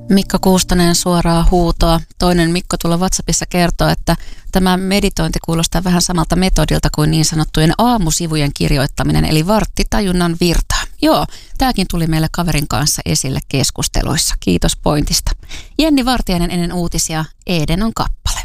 Mikko Kuustonen suoraa huutoa. Toinen Mikko tuolla WhatsAppissa kertoo, että tämä meditointi kuulostaa vähän samalta metodilta kuin niin sanottujen aamusivujen kirjoittaminen, eli varttitajunnan virtaa. Joo, tämäkin tuli meille kaverin kanssa esille keskusteluissa. Kiitos pointista. Jenni Vartiainen ennen uutisia. Eden on kappale.